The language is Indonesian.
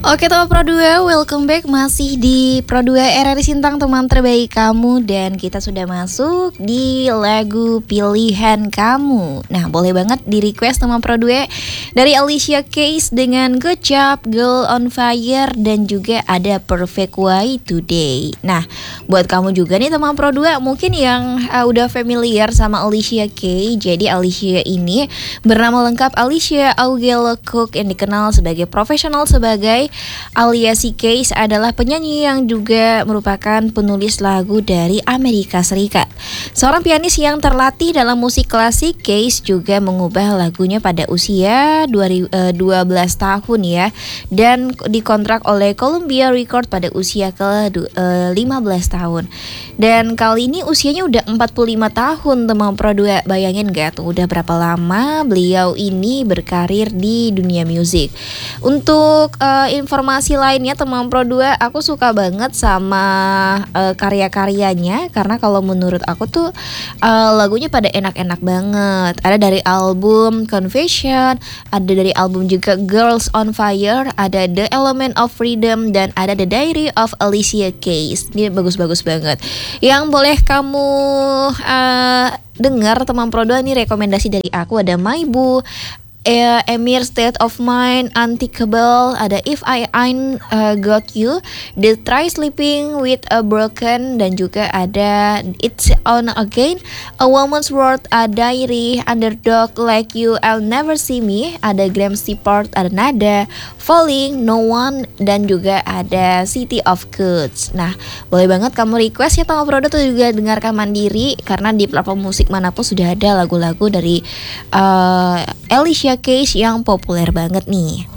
Oke teman Pro 2, welcome back. Masih di Pro 2 RRI Sintang, teman terbaik kamu. Dan kita sudah masuk di lagu pilihan kamu. Nah, boleh banget di request teman Pro 2 dari Alicia Keys dengan Good Job, Girl on Fire, dan juga ada Perfect Way Today. Nah, buat kamu juga nih teman Pro 2 mungkin yang udah familiar sama Alicia Keys. Jadi Alicia ini bernama lengkap Alicia Augela Cook, yang dikenal sebagai profesional sebagai Alicia Keys, adalah penyanyi yang juga merupakan penulis lagu dari Amerika Serikat. Seorang pianis yang terlatih dalam musik klasik, Keys juga mengubah lagunya pada usia 12 tahun ya, dan dikontrak oleh Columbia Records pada usia ke-15 tahun. Dan kali ini usianya udah 45 tahun teman Pro 2. Bayangin gak tuh udah berapa lama beliau ini berkarir di dunia musik. Untuk informasi lainnya teman Pro 2, aku suka banget sama karya-karyanya, karena kalau menurut aku tuh lagunya pada enak-enak banget. Ada dari album Confession, ada dari album juga Girls on Fire, ada The Element of Freedom, dan ada The Diary of Alicia Keys. Ini bagus-bagus banget. Yang boleh kamu dengar teman Pro 2, ini rekomendasi dari aku, ada My Boo, Emir State of Mind, Unthinkable, ada If I Ain't Got You, The Try Sleeping with a Broken, dan juga ada It's On Again, A Woman's World, A Diary, Underdog, Like You, I'll Never See Me, ada Graham Stewart, ada Nada, Falling, No One, dan juga ada City of Goods. Nah, boleh banget kamu request ya teman produk tuh juga dengarkan mandiri, karena di platform musik manapun sudah ada lagu-lagu dari Alicia Keys yang populer banget nih.